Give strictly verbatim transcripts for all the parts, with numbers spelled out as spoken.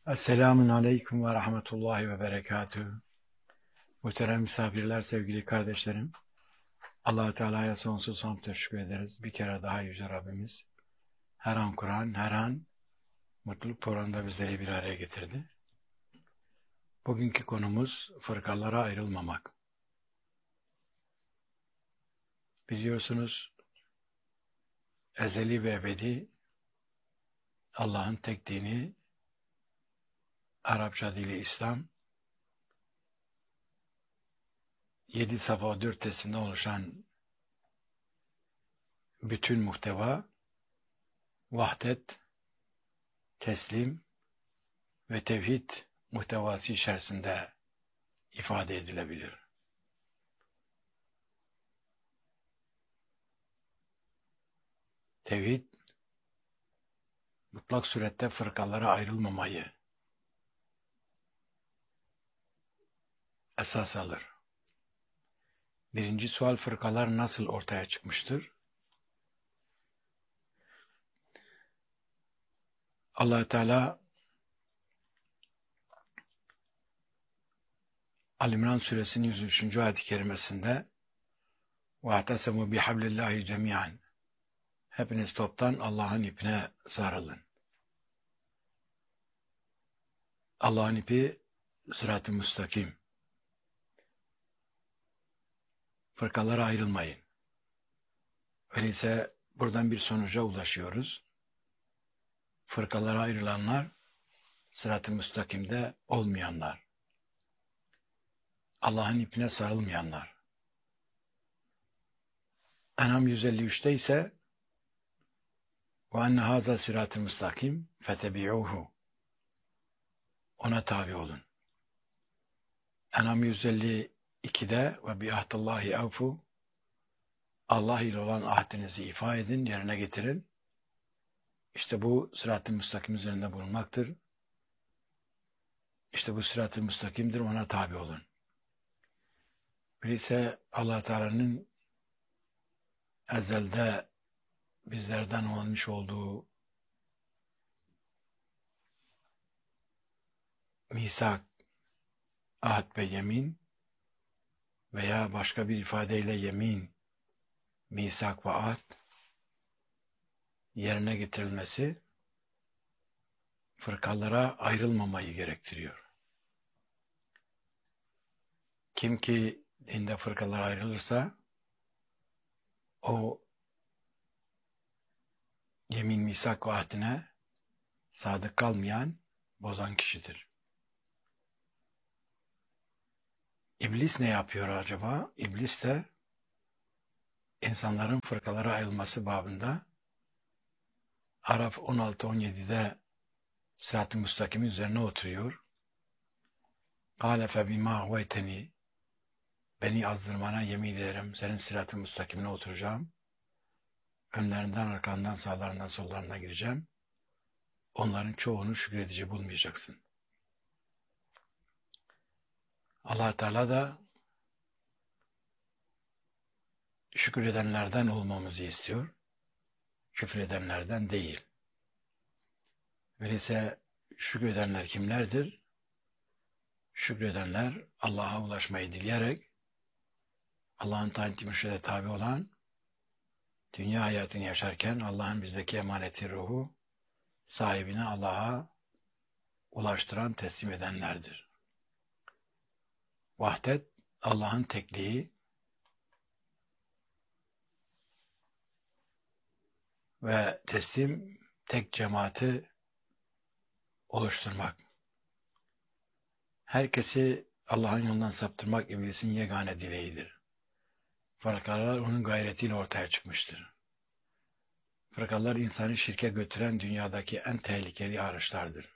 Esselamun Aleyküm ve Rahmetullahi ve Berekatühü. Muhterem misafirler, sevgili kardeşlerim. Allah-u Teala'ya sonsuz hamd teşekkür ederiz. Bir kere daha Yüce Rabbimiz her an Kur'an, her an mutluluk programında bizleri bir araya getirdi. Bugünkü konumuz fırkalara ayrılmamak. Biliyorsunuz ezeli ve ebedi Allah'ın tek dini, Arapça dili İslam, yedi safa dört tesinden oluşan bütün muhteva, vahdet, teslim ve tevhid muhtevası içerisinde ifade edilebilir. Tevhid, mutlak surette fırkalara ayrılmamayı esas alır. Birinci sual, fırkalar nasıl ortaya çıkmıştır? Allah-u Teala Ali-İmran suresinin yüz üçüncü ayet-i kerimesinde وَاَعْتَسَمُوا بِحَبْلِ اللّٰهِ جَمِيعًا Hepiniz toptan Allah'ın ipine sarılın. Allah'ın ipi sırat-ı müstakim. Fırkalara ayrılmayın. Öyleyse buradan bir sonuca ulaşıyoruz. Fırkalara ayrılanlar sırat-ı müstakimde olmayanlar. Allah'ın ipine sarılmayanlar. En'am yüz elli üçte ise وَاَنَّ هَذَا صِرَاتِ مُسْتَقِيمٌ فَتَبِعُوهُ Ona tabi olun. En'am yüz elli ikide ve bi ahdillahi avfu Allah ile olan ahdinizi ifa edin, yerine getirin. İşte bu sırat-ı müstakim üzerinde bulunmaktır. İşte bu sırat-ı müstakimdir, ona tabi olun. Öyleyse Allah Teala'nın ezelde bizlerden almış olduğu misak, ahd ve yemin veya başka bir ifadeyle yemin, misak ve ahd yerine getirilmesi fırkalara ayrılmamayı gerektiriyor. Kim ki dinde fırkalara ayrılırsa o yemin, misak ve ahdine sadık kalmayan, bozan kişidir. İblis ne yapıyor acaba? İblis de insanların fırkalara ayrılması babında Araf on altı on yedide sırat-ı müstakimin üzerine oturuyor. قَالَ فَبِمَا هُوَيْتَنِي Beni azdırmana yemin ederim, senin sırat-ı müstakimine oturacağım. Önlerinden, arkandan, sağlarından, sollarından gireceğim. Onların çoğunu şükredici bulmayacaksın. Allah Teala da şükredenlerden olmamızı istiyor. Küfredenlerden değil. Öyleyse şükredenler kimlerdir? Şükredenler Allah'a ulaşmayı dileyerek Allah'ın tayin mürşide tabi olan, dünya hayatını yaşarken Allah'ın bizdeki emaneti ruhu sahibine Allah'a ulaştıran, teslim edenlerdir. Vahdet, Allah'ın tekliği ve teslim, tek cemaati oluşturmak. Herkesi Allah'ın yolundan saptırmak iblisin yegane dileğidir. Fırkalar onun gayretiyle ortaya çıkmıştır. Fırkalar insanı şirke götüren dünyadaki en tehlikeli araçlardır.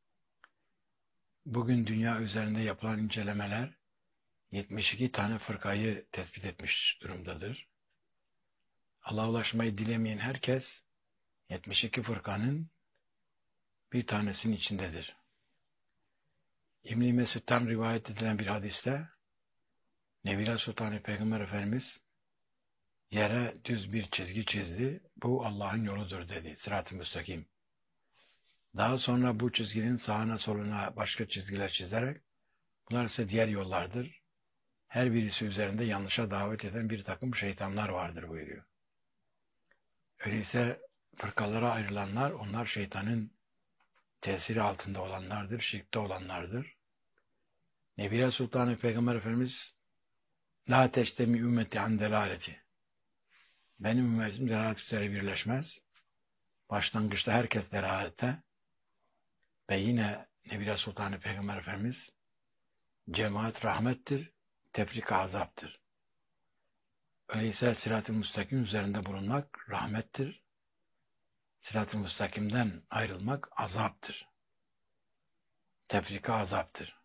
Bugün dünya üzerinde yapılan incelemeler yetmiş iki tane fırkayı tespit etmiş durumdadır. Allah'a ulaşmayı dilemeyen herkes yetmiş iki fırkanın bir tanesinin içindedir. İbn-i Mesud'dan rivayet edilen bir hadiste Nebila Sultan Peygamber Efendimiz yere düz bir çizgi çizdi. Bu Allah'ın yoludur dedi. Sırat-ı müstakim. Daha sonra bu çizginin sağına soluna başka çizgiler çizerek, bunlar ise diğer yollardır. Her birisi üzerinde yanlışa davet eden bir takım şeytanlar vardır buyuruyor. Öyleyse fırkalara ayrılanlar, onlar şeytanın tesiri altında olanlardır, şirkte olanlardır. Nebire Sultanı Peygamber Efendimiz La teştemi ümmeti an delaleti. Benim ümmetim delalet üzere birleşmez. Başlangıçta herkes delalette ve yine Nebire Sultanı Peygamber Efendimiz cemaat rahmettir, tefrika azaptır. Öyleyse sirat-ı müstakim üzerinde bulunmak rahmettir. Sirat-ı müstakimden ayrılmak azaptır. Tefrika azaptır.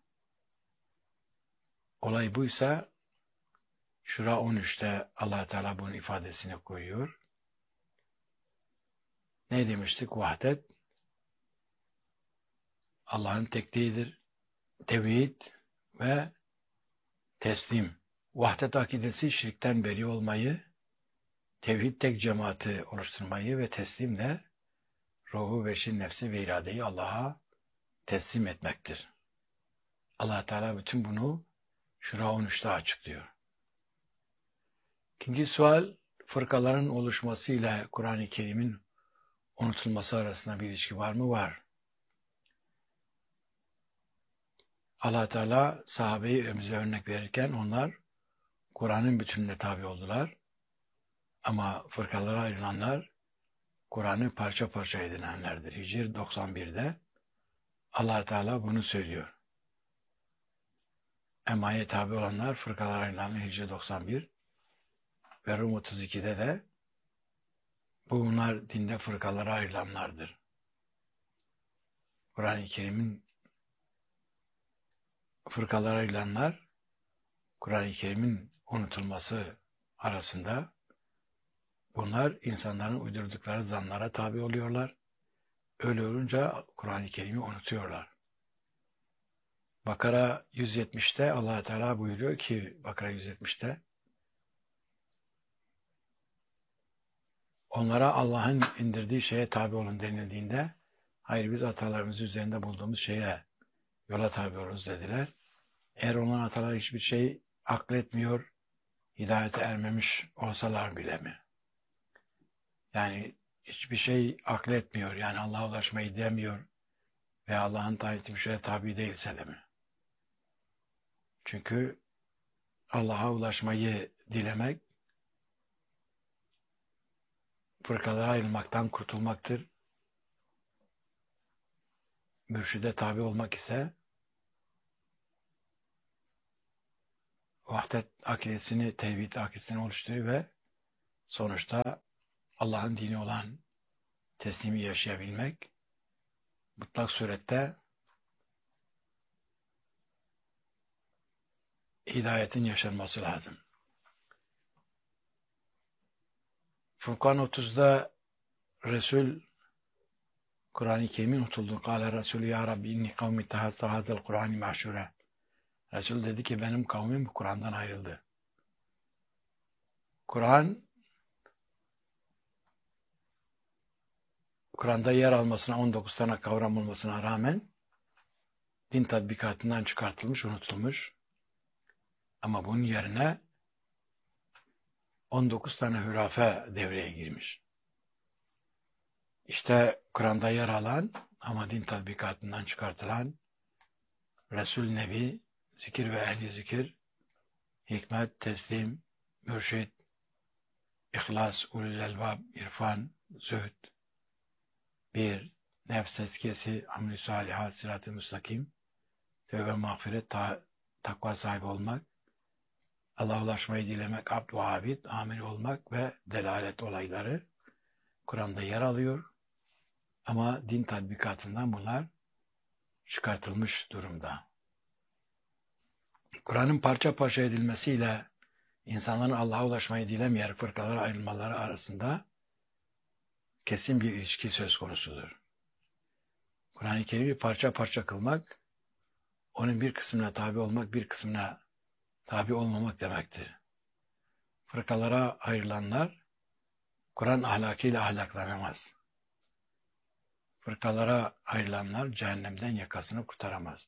Olay buysa Şura on üçte Allah Teala bunun ifadesini koyuyor. Ne demiştik? Vahdet Allah'ın tekliğidir. Tevhid ve teslim. Vahdet akidesi şirkten beri olmayı, tevhid tek cemaati oluşturmayı ve teslim de ruhu, beşin, nefsi ve iradeyi Allah'a teslim etmektir. Allah Teala bütün bunu Şura on üçte açıklıyor. İkinci sual, fırkaların oluşmasıyla Kur'an-ı Kerim'in unutulması arasında bir ilişki var mı? Var. Allah Teala sahabeyi bize örnek verirken onlar Kur'an'ın bütününe tabi oldular. Ama fırkalara ayrılanlar Kur'an'ı parça parça edinenlerdir. Hicr doksan birde Allah Teala bunu söylüyor. Emma'ya tabi olanlar fırkalara ayrılanlar Hicr doksan bir ve Rum otuz ikide de bunlar dinde fırkalara ayrılanlardır. Kur'an-ı Kerim'in fırkalara ayrılanlar Kur'an-ı Kerim'in unutulması arasında bunlar insanların uydurdukları zanlara tabi oluyorlar. Öyle olunca Kur'an-ı Kerim'i unutuyorlar. Bakara yüz yetmişte Allah Teala buyuruyor ki Bakara yüz yetmişte onlara Allah'ın indirdiği şeye tabi olun denildiğinde hayır biz atalarımız üzerinde bulduğumuz şeye yola tabi oluruz dediler. Eğer onların ataları hiçbir şey akletmiyor, hidayete ermemiş olsalar bile mi? Yani hiçbir şey akletmiyor, yani Allah'a ulaşmayı demiyor ve Allah'ın tayin ettiği şeye tabi değilse de mi? Çünkü Allah'a ulaşmayı dilemek, fırkalara ayrılmaktan kurtulmaktır. Mürşide tabi olmak ise vahdet akidesini, tevhid akidesini oluşturuyor ve sonuçta Allah'ın dini olan teslimi yaşayabilmek, mutlak surette hidayetin yaşanması lazım. Furkan otuzda Resul Kur'an-ı Kerim'in unutuldu. Kâle Resulü ya Rabbi inni kavmi tehazza hazel Kur'an-ı mahşure. Resul dedi ki benim kavmim bu Kur'an'dan ayrıldı. Kur'an Kur'an'da yer almasına on dokuz tane kavram olmasına rağmen din tatbikatından çıkartılmış, unutulmuş. Ama bunun yerine on dokuz tane hürafe devreye girmiş. İşte Kur'an'da yer alan ama din tatbikatından çıkartılan Resul Nebi, zikir ve ehli zikir, hikmet, teslim, mürşid, ihlas, ulul elbab, irfan, zühd, bir, nefs eskesi, amel-i salihat, sirat-ı müstakim, tövbe mağfiret, ta takva sahibi olmak, Allah'a ulaşmayı dilemek, abd ve abid, amel olmak ve delalet olayları Kur'an'da yer alıyor. Ama din tatbikatından bunlar çıkartılmış durumda. Kur'an'ın parça parça edilmesiyle insanların Allah'a ulaşmayı dilemeyen fırkalara ayrılmaları arasında kesin bir ilişki söz konusudur. Kur'an-ı Kerim'i parça parça kılmak, onun bir kısmına tabi olmak, bir kısmına tabi olmamak demektir. Fırkalara ayrılanlar, Kur'an ahlakıyla ahlaklanamaz. fırkalara ayrılanlar cehennemden yakasını kurtaramaz.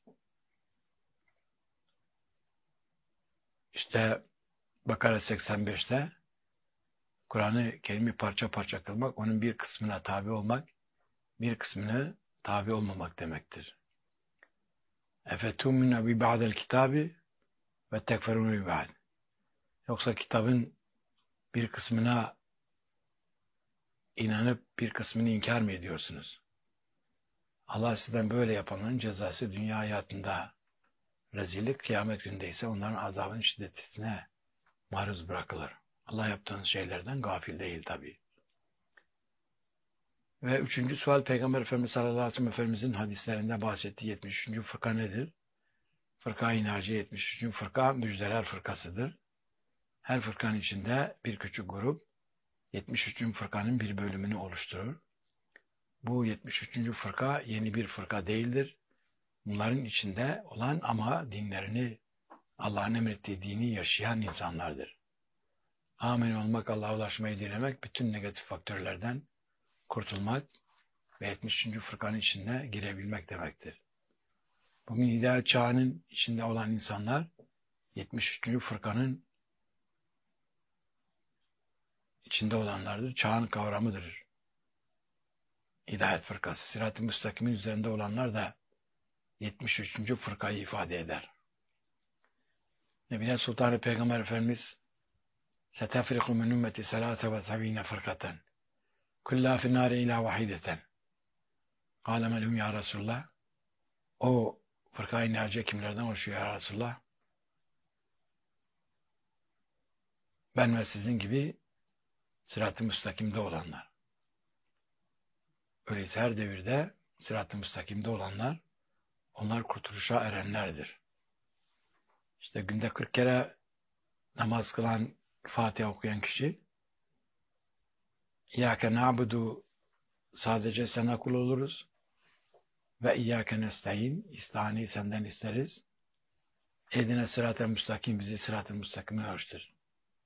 İşte Bakara seksen beşte Kur'an-ı Kerim'i parça parça kılmak, onun bir kısmına tabi olmak, bir kısmını tabi olmamak demektir. Efetuminu bi ba'del kitabi ve tekferunu bi ba'd. Yoksa kitabın bir kısmına inanıp bir kısmını inkar mı ediyorsunuz? Allah sizden böyle yapanların cezası dünya hayatında rezillik, kıyamet gününde ise onların azabının şiddetine maruz bırakılır. Allah yaptığınız şeylerden gafil değil tabii. Ve üçüncü sual, Peygamber Efendimiz sallallahu aleyhi ve sellem Efendimizin hadislerinde bahsettiği yetmiş üçüncü fırka nedir? Fırka-i Naciye yetmiş üçüncü fırka müjdeler fırkasıdır. Her fırkanın içinde bir küçük grup yetmiş üçüncü fırkanın bir bölümünü oluşturur. Bu yetmiş üçüncü fırka yeni bir fırka değildir. Bunların içinde olan ama dinlerini, Allah'ın emrettiği dini yaşayan insanlardır. Amin olmak, Allah'a ulaşmayı dilemek, bütün negatif faktörlerden kurtulmak ve yetmiş üçüncü fırkanın içine girebilmek demektir. Bugün hidayet çağının içinde olan insanlar yetmiş üçüncü fırkanın içinde olanlardır. Çağın kavramıdır hidayet fırkası. Sırat-ı müstakimin üzerinde olanlar da yetmiş üçüncü fırkayı ifade eder. Nebiler Sultanı Peygamber Efendimiz setefriku min ümmeti selâse ve sebîne fırkaten kullâ finnâri ilâ vahideten kâle melhum ya Resulullah. O fırka-i naciye kimlerden oluşuyor ya Resulullah? Ben ve sizin gibi sırat-ı müstakimde olanlar. Öyleyse her devirde sırat-ı müstakimde olanlar, onlar kurtuluşa erenlerdir. İşte günde kırk kere namaz kılan, Fatiha okuyan kişi, İyyâke na'budu, sadece sana kul oluruz, ve İyyâke nestaîn, istihani senden isteriz. Ehdine sırat-ı müstakim, bizi sırat-ı müstakime ulaştır.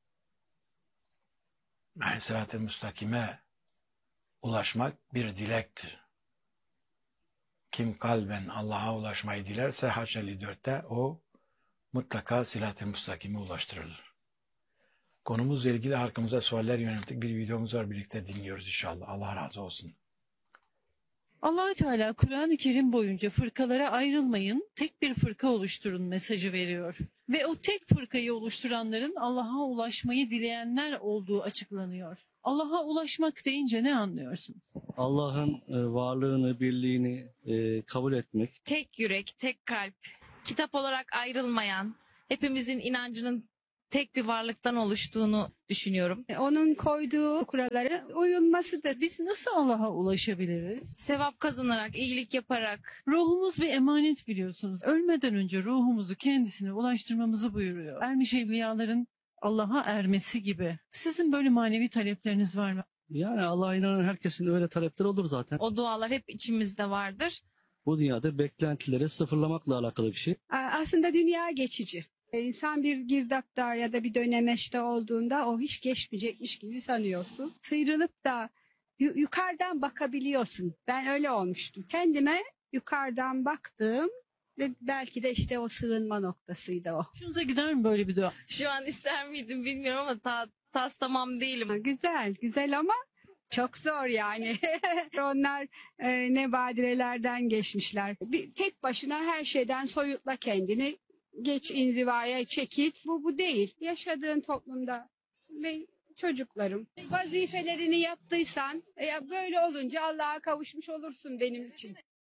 Yani sırat-ı müstakime ulaşmak bir dilektir. Kim kalben Allah'a ulaşmayı dilerse Haç elli dörtte o mutlaka sırat-ı müstakime ulaştırılır. Konumuzla ilgili halkımıza sualler yönelttik. Bir videomuz var, birlikte dinliyoruz inşallah. Allah razı olsun. Allah-u Teala Kur'an-ı Kerim boyunca fırkalara ayrılmayın, tek bir fırka oluşturun mesajı veriyor. Ve o tek fırkayı oluşturanların Allah'a ulaşmayı dileyenler olduğu açıklanıyor. Allah'a ulaşmak deyince ne anlıyorsun? Allah'ın e, varlığını, birliğini e, kabul etmek. Tek yürek, tek kalp, kitap olarak ayrılmayan, hepimizin inancının tek bir varlıktan oluştuğunu düşünüyorum. Onun koyduğu kurallara uyulmasıdır. Biz nasıl Allah'a ulaşabiliriz? Sevap kazanarak, iyilik yaparak. Ruhumuz bir emanet biliyorsunuz. Ölmeden önce ruhumuzu kendisine ulaştırmamızı buyuruyor. Ermiş evliyaların Allah'a ermesi gibi. Sizin böyle manevi talepleriniz var mı? Yani Allah'a inanan herkesin öyle talepleri olur zaten. O dualar hep içimizde vardır. Bu dünyada beklentileri sıfırlamakla alakalı bir şey. A- Aslında dünya geçici. E, İnsan bir girdapta ya da bir dönemeçte olduğunda o hiç geçmeyecekmiş gibi sanıyorsun. Sıyrılıp da yu- yukarıdan bakabiliyorsun. Ben öyle olmuştum. Kendime yukarıdan baktım ve belki de işte o sığınma noktasıydı o. Hoşunuza gider mi böyle bir dua? Şu an ister miydim bilmiyorum ama ta, tas tamam değilim. Ha, Güzel, güzel ama çok zor yani. Onlar e, ne badirelerden geçmişler. Bir, tek başına her şeyden soyutla kendini. Geç inzivaya çekil. Bu bu değil. Yaşadığın toplumda ve çocuklarım vazifelerini yaptıysan ya böyle olunca Allah'a kavuşmuş olursun benim için.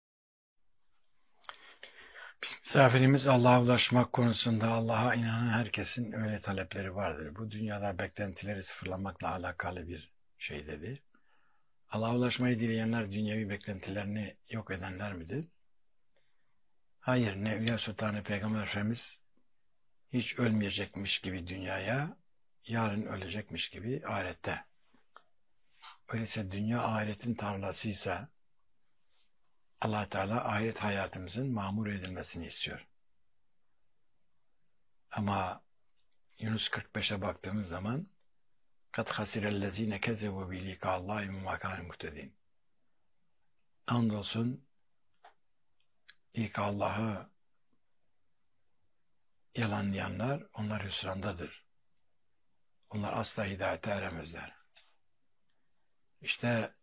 Misafirimiz Allah'a ulaşmak konusunda Allah'a inanan herkesin öyle talepleri vardır. Bu dünyada beklentileri sıfırlamakla alakalı bir şey dedi. Allah'a ulaşmayı dileyenler dünyevi beklentilerini yok edenler midir? Hayır, Nevliya Sultanı Peygamber Efendimiz hiç ölmeyecekmiş gibi dünyaya, yarın ölecekmiş gibi ahirette. Öyleyse dünya ahiretin tarlasıysa Allah Teala ahiret hayatımızın mamur edilmesini istiyor. Ama Yunus kırk beşe baktığımız zaman kat hasirellezine kezebu bi likâllâhi ve mâ kânû muhtedîn. andolsun ilk Allah'ı yalanlayanlar onlar hüsrandadır. Onlar asla hidayete eremezler. İşte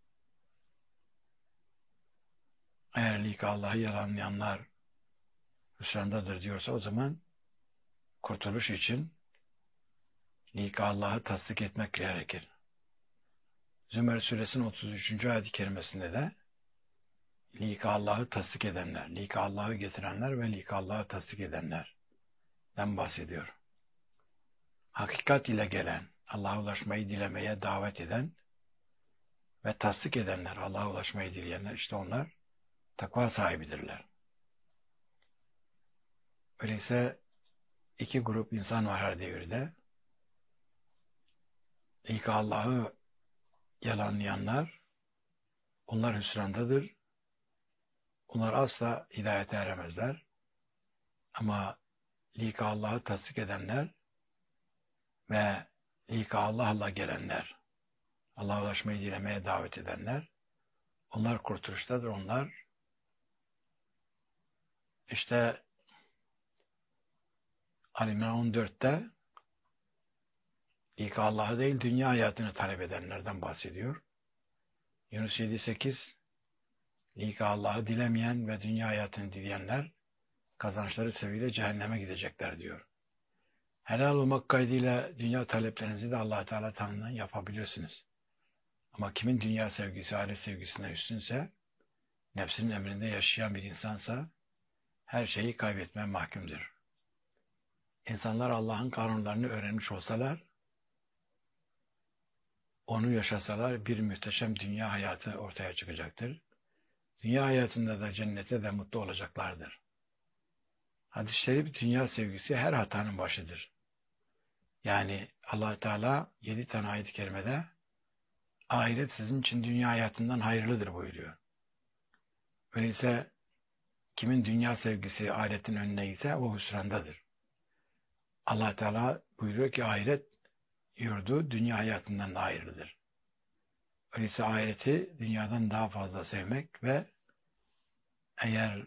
eğer ilk Allah'ı yalanlayanlar hüsrandadır diyorsa o zaman kurtuluş için ilk Allah'ı tasdik etmek gerekir. Zümer suresinin otuz üçüncü ayet-i kerimesinde de ilk Allah'ı tasdik edenler, ilk Allah'ı getirenler ve ilk Allah'ı tasdik edenlerden bahsediyor. Hakikat ile gelen, Allah'a ulaşmayı dilemeye davet eden ve tasdik edenler, Allah'a ulaşmayı dileyenler, işte onlar takva sahibidirler. Öyleyse iki grup insan var her devirde. İlk Allah'ı yalanlayanlar, onlar hüsrandadır. Onlar asla hidayete eremezler. Ama ilk Allah'ı tasdik edenler ve ilk Allah'la gelenler, Allah'a ulaşmayı dilemeye davet edenler, onlar kurtuluştadır. Onlar işte Ali-İmran on dörtte ilk Allah'ı değil dünya hayatını talep edenlerden bahsediyor. Yunus yedi sekiz ilk Allah'ı dilemeyen ve dünya hayatını dileyenler kazançları sebebiyle cehenneme gidecekler diyor. Helal olmak kaydıyla dünya taleplerinizi de Allah Teala tanrından yapabilirsiniz. Ama kimin dünya sevgisi, ahiret sevgisinden üstünse, nefsinin emrinde yaşayan bir insansa her şeyi kaybetmeye mahkumdur. İnsanlar Allah'ın kanunlarını öğrenmiş olsalar, onu yaşasalar bir muhteşem dünya hayatı ortaya çıkacaktır. Dünya hayatında da cennete de mutlu olacaklardır. Hadis-i şerif dünya sevgisi her hatanın başıdır. Yani Allah Teala yedi tane ayet-i kerimede ahiret sizin için dünya hayatından hayırlıdır buyuruyor. Öyleyse kimin dünya sevgisi ahiretin önüne ise o hüsrandadır. Allah Teala buyuruyor ki ahiret yurdu dünya hayatından da hayırlıdır. Öyleyse ahireti dünyadan daha fazla sevmek ve eğer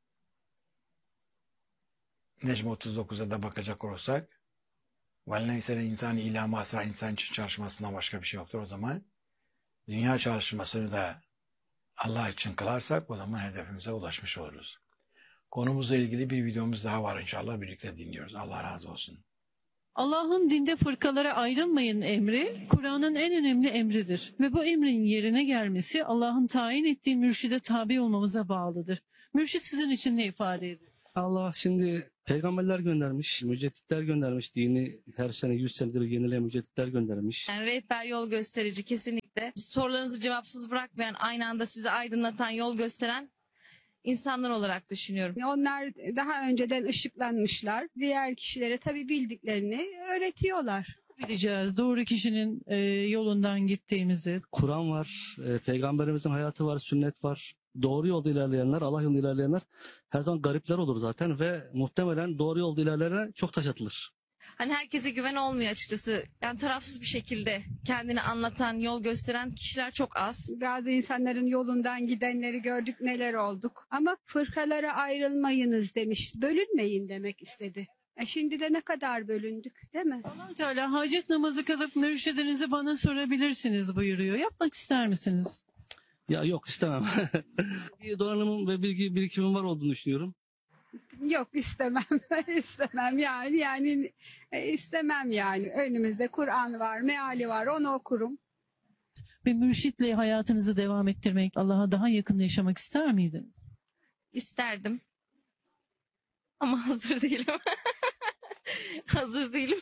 Necm otuz dokuza da bakacak olursak وَلَنَيْسَ insan ila masa insan için çalışmasından başka bir şey yoktur. O zaman dünya çalışmasını da Allah için kılarsak o zaman hedefimize ulaşmış oluruz. Konumuzla ilgili bir videomuz daha var inşallah birlikte dinliyoruz. Allah razı olsun. Allah'ın dinde fırkalara ayrılmayın emri, Kur'an'ın en önemli emridir. Ve bu emrin yerine gelmesi Allah'ın tayin ettiği mürşide tabi olmamıza bağlıdır. Mürşit sizin için ne ifade ediyor? Allah şimdi peygamberler göndermiş, mücedditler göndermiş. Dini her sene yüz senede bir yenileyen mücedditler göndermiş. Yani rehber, yol gösterici, kesinlikle sorularınızı cevapsız bırakmayan, aynı anda sizi aydınlatan, yol gösteren insanlar olarak düşünüyorum. Onlar daha önceden ışıklanmışlar. Diğer kişilere tabii bildiklerini öğretiyorlar. Bileceğiz doğru kişinin e, yolundan gittiğimizi. Kur'an var, e, peygamberimizin hayatı var, sünnet var. Doğru yolda ilerleyenler, Allah yolunda ilerleyenler her zaman garipler olur zaten ve muhtemelen doğru yolda ilerleyenler çok taş atılır. Hani herkese güven olmuyor açıkçası. Yani tarafsız bir şekilde kendini anlatan, yol gösteren kişiler çok az. Bazı insanların yolundan gidenleri gördük, neler olduk. Ama fırkalara ayrılmayınız demiş. Bölünmeyin demek istedi. E şimdi de ne kadar bölündük, değil mi? Allah Teala hacet namazı kılıp mürşidinizi bana sorabilirsiniz buyuruyor. Yapmak ister misiniz? Ya yok istemem. Bir donanımım ve bilgi birikimim var olduğunu düşünüyorum. Yok istemem, istemem yani yani e, istemem yani. Önümüzde Kur'an var, meali var, onu okurum. Bir mürşitle hayatınızı devam ettirmek, Allah'a daha yakın yaşamak ister miydiniz? İsterdim. Ama hazır değilim. Hazır değilim.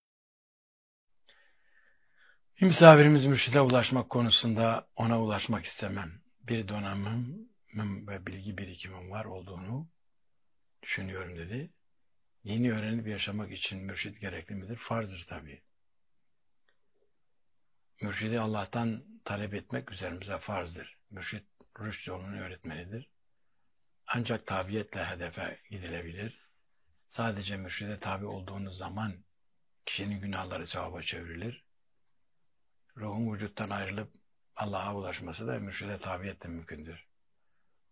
Bir misafirimiz mürşide ulaşmak konusunda ona ulaşmak istemem. Bir donanımım ve bilgi birikimim var olduğunu düşünüyorum dedi. Yeni öğrenip yaşamak için mürşid gerekli midir? Farzdır tabii. Mürşidi Allah'tan talep etmek üzerimize farzdır. Mürşid rüşt yolunu öğretmelidir. Ancak tabiyetle hedefe gidilebilir. Sadece mürşide tabi olduğunuz zaman kişinin günahları sevaba çevrilir. Ruhun vücuttan ayrılıp Allah'a ulaşması da mürşide tabiyetle mümkündür.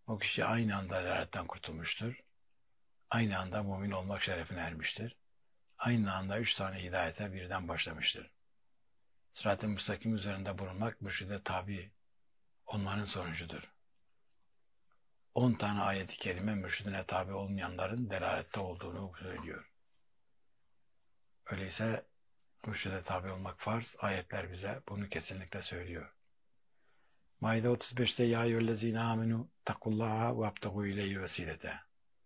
O kişi aynı anda delaletten kurtulmuştur. Aynı anda mümin olmak şerefine ermiştir. Aynı anda üç tane hidayete birden başlamıştır. Sırat-ı müstakim üzerinde bulunmak mürşide tabi olmanın sonucudur. On tane ayet-i kerime mürşidine tabi olmayanların delalette olduğunu söylüyor. Öyleyse mürşide tabi olmak farz. Ayetler bize bunu kesinlikle söylüyor. Maide otuz beşte ya eyyühellezine amenu takullaha ve abtagu ileyhi vesilete.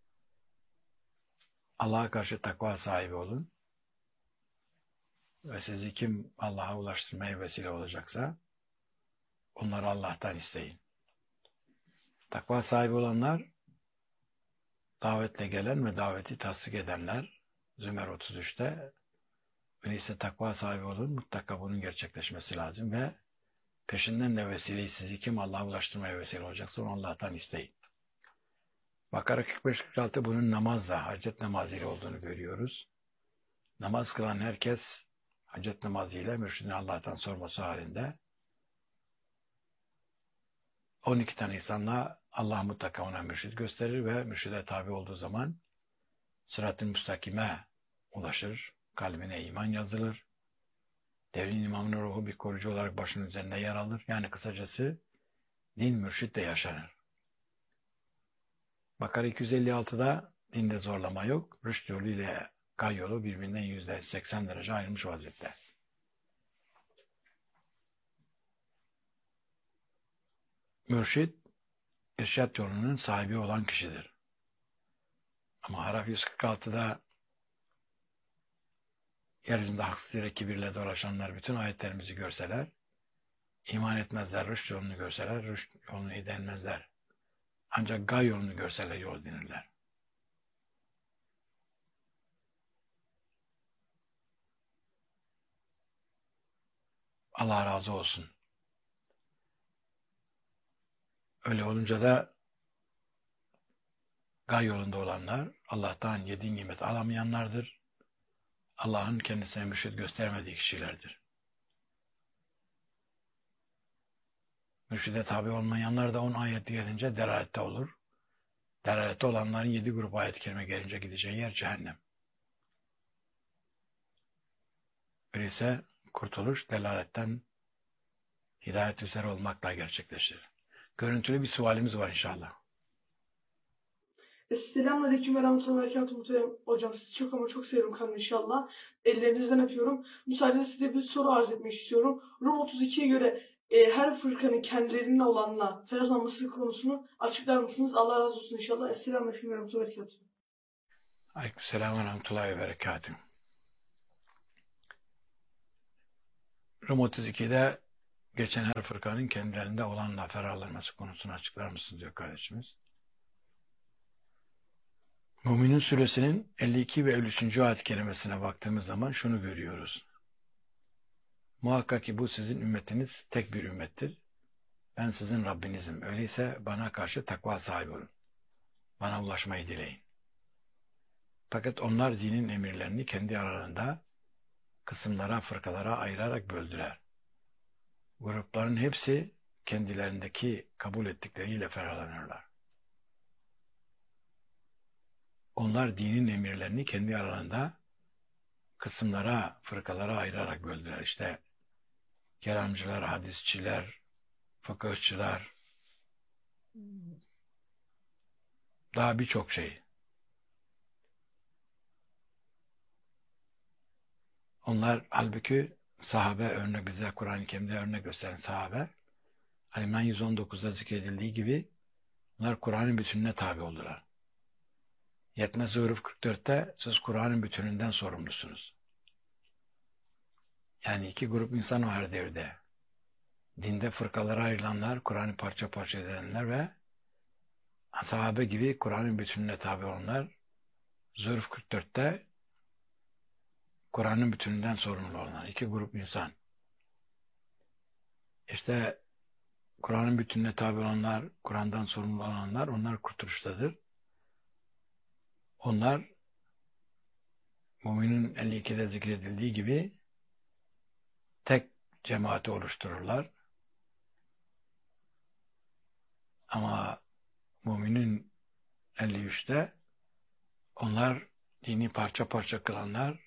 Allah'a karşı takva sahibi olun. Ve sizi kim Allah'a ulaştırmaya vesile olacaksa onları Allah'tan isteyin. Takva sahibi olanlar davetle gelen ve daveti tasdik edenler. Zümer otuz üçte öyleyse takva sahibi olun. Mutlaka bunun gerçekleşmesi lazım ve peşinden de vesileyi sizi kim Allah'a ulaştırmaya vesile olacaksa onu Allah'tan isteyin. Bakara kırk beş kırk altı bunun namazla, hacet namazıyla olduğunu görüyoruz. Namaz kılan herkes hacet namazıyla mürşidini Allah'tan sorması halinde on iki tane insanla Allah mutlaka ona mürşid gösterir ve mürşide tabi olduğu zaman sırat-ı müstakime ulaşır, kalbine iman yazılır. Devrin imamının ruhu bir koruyucu olarak başının üzerinde yer alır. Yani kısacası din mürşitle yaşanır. Bakara iki yüz elli altıda dinde zorlama yok. Rüşt yolu ile gay yolu birbirinden yüzde seksen derece ayrılmış vaziyette. Mürşid, irşad yolunun sahibi olan kişidir. Ama Haraf yüz kırk altıda yeryüzünde haksız yere kibirle dolaşanlar bütün ayetlerimizi görseler, iman etmezler, rüşt yolunu görseler, rüşt yolunu edinmezler. Ancak gay yolunu görseler yol denirler. Allah razı olsun. Öyle olunca da gay yolunda olanlar Allah'tan yedi nimet alamayanlardır. Allah'ın kendisine mürşid göstermediği kişilerdir. Mürşide tabi olmayanlar da on ayet gelince delalette olur. Delalette olanların yedi grup ayet-i kerime gelince gideceği yer cehennem. Öyleyse kurtuluş delaletten hidayet üzere olmakla gerçekleşir. Görüntülü bir sualimiz var inşallah. Esselamu Aleyküm ve Rahmetullahi ve Berekatuhu muhterem hocam. Sizi çok ama çok seviyorum kanım inşallah. Ellerinizden öpüyorum. Müsaadenizle size bir soru arz etmek istiyorum. Rum otuz ikiye göre e, her fırkanın kendilerine olanla ferahlanması konusunu açıklar mısınız? Allah razı olsun inşallah. Esselamu Aleyküm ve Rahmetullahi ve Berekatuhu. Aleykümselam ve Rahmetullahi ve Berekatuhu. Rum otuz ikide geçen her fırkanın kendilerinde olanla ferahlanması konusunu açıklar mısınız diyor kardeşimiz. Müminun suresinin elli iki ve elli üçüncü ayet kelimesine baktığımız zaman şunu görüyoruz. Muhakkak ki bu sizin ümmetiniz tek bir ümmettir. Ben sizin Rabbinizim. Öyleyse bana karşı takva sahibi olun. Bana ulaşmayı dileyin. Fakat onlar dinin emirlerini kendi aralarında kısımlara, fırkalara ayırarak böldüler. Grupların hepsi kendilerindeki kabul ettikleriyle ferahlanırlar. Onlar dinin emirlerini kendi aralarında kısımlara, fırkalara ayırarak böldüler. İşte kelamcılar, hadisçiler, fıkıhçılar, daha birçok şey. Onlar halbuki sahabe örnek bize Kur'an-ı Kerim'de örnek gösteren sahabe, Ali yüz on dokuzda zikredildiği gibi bunlar Kur'an'ın bütününe tabi oldular. Yetmez Huruf kırk dörtte siz Kur'an'ın bütününden sorumlusunuz. Yani iki grup insan var devirde. Dinde fırkalara ayrılanlar, Kur'an'ı parça parça edenler ve sahabe gibi Kur'an'ın bütününe tabi olanlar. Zuruf kırk dörtte Kur'an'ın bütününden sorumlu olanlar. İki grup insan. İşte Kur'an'ın bütününe tabi olanlar, Kur'an'dan sorumlu olanlar, onlar kurtuluştadır. Onlar Müminun elli ikide zikredildiği gibi tek cemaati oluştururlar. Ama Mümin'in elli üçte onlar dini parça parça kılanlar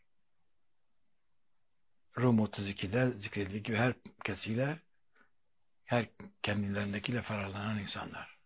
Rum otuz ikide zikredildiği gibi herkesiyle her kendilerindekiyle ferahlanan insanlar.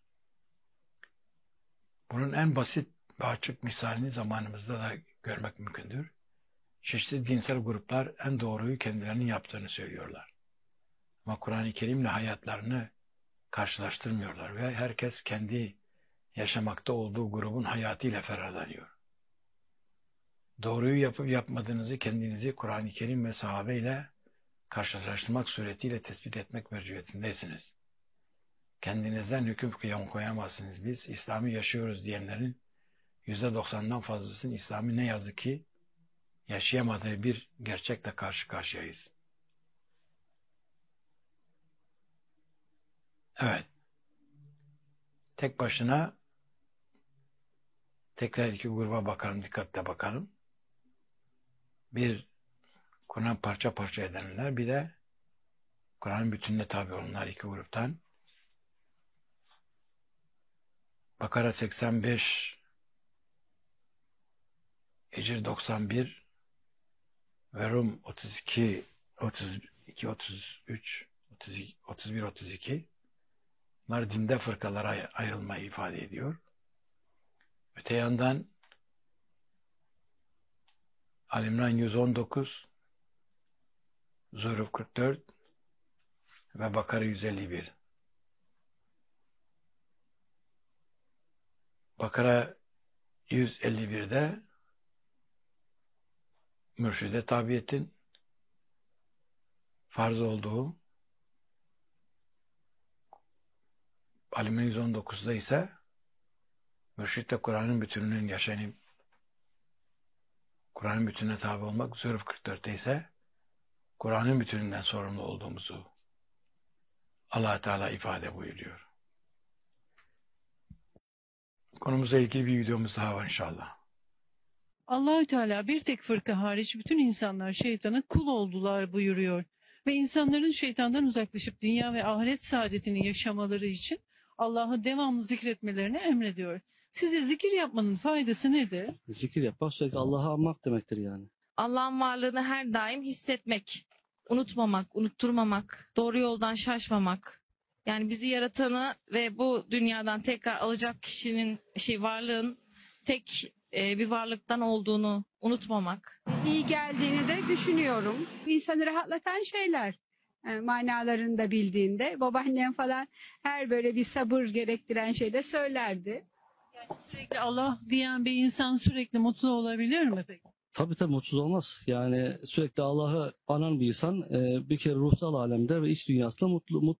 Bunun en basit ve açık misalini zamanımızda da görmek mümkündür. Çeşitli dinsel gruplar en doğruyu kendilerinin yaptığını söylüyorlar. Ama Kur'an-ı Kerim'le hayatlarını karşılaştırmıyorlar ve herkes kendi yaşamakta olduğu grubun hayatıyla ferahlanıyor. Doğruyu yapıp yapmadığınızı kendinizi Kur'an-ı Kerim ve sahabeyle karşılaştırmak suretiyle tespit etmek mecburiyetindesiniz. Kendinizden hüküm kıyam koyamazsınız. Biz İslam'ı yaşıyoruz diyenlerin yüzde doksandan fazlasının İslam'ı ne yazık ki yaşayamadığı bir gerçekle karşı karşıyayız. Evet. Tek başına tekrar iki gruba bakalım, dikkatle bakalım. Bir, Kur'an parça parça edenler, bir de Kur'an'ın bütününe tabi olanlar iki gruptan. Bakara seksen beş, Hicr doksan bir ve Rum otuz iki, otuz iki, otuz üç, otuz bir, otuz iki bunlar dinde fırkalara ayrılmayı ifade ediyor. Öte yandan Ali-İmran yüz on dokuz, Zuhruf kırk dört ve Bakara yüz elli bir. Bakara yüz elli birde mürşide tabiyetin farz olduğu, Ali-İmran yüz on dokuzda ise mürşitte Kur'an'ın bütününün yaşanıp Kur'an'ın bütününe tabi olmak, Zuhruf kırk dörtte ise Kur'an'ın bütününden sorumlu olduğumuzu Allah Teala ifade buyuruyor. Konumuzla ilgili bir videomuz daha var inşallah. Allahü Teala bir tek fırka hariç bütün insanlar şeytana kul oldular buyuruyor. Ve insanların şeytandan uzaklaşıp dünya ve ahiret saadetini yaşamaları için Allah'ı devamlı zikretmelerini emrediyor. Size zikir yapmanın faydası nedir? Zikir yapmak sürekli Allah'ı anmak demektir yani. Allah'ın varlığını her daim hissetmek, unutmamak, unutturmamak, doğru yoldan şaşmamak. Yani bizi yaratanı ve bu dünyadan tekrar alacak kişinin, şey varlığın tek e, bir varlıktan olduğunu unutmamak. İyi geldiğini de düşünüyorum. İnsanı rahatlatan şeyler. Yani manalarını da bildiğinde babaannem falan her böyle bir sabır gerektiren şey de söylerdi. Sürekli Allah diyen bir insan sürekli mutlu olabilir mi peki? Tabii tabii mutsuz olmaz. Yani sürekli Allah'ı anan bir insan e, bir kere ruhsal alemde ve iç dünyasında mutlu, mut,